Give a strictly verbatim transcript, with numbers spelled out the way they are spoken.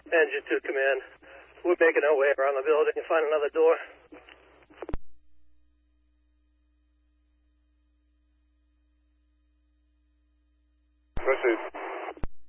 Engine two, command. We're making our way around the building and find another door.